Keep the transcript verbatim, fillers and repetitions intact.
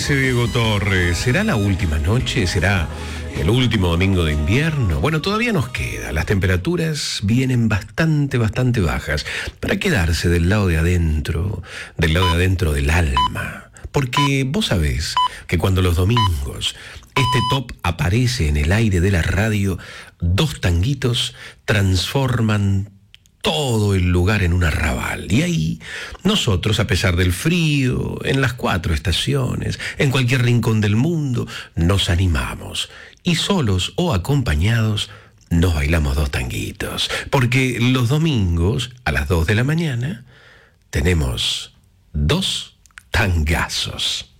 dice Diego Torres? ¿Será la última noche? ¿Será el último domingo de invierno? Bueno, todavía nos queda. Las temperaturas vienen bastante, bastante bajas para quedarse del lado de adentro, del lado de adentro del alma. Porque vos sabés que cuando los domingos este top aparece en el aire de la radio, dos tanguitos transforman todo el lugar en un arrabal. Y ahí, nosotros, a pesar del frío, en las cuatro estaciones, en cualquier rincón del mundo, nos animamos. Y solos o acompañados, nos bailamos dos tanguitos. Porque los domingos, a las dos de la mañana, tenemos dos tangazos.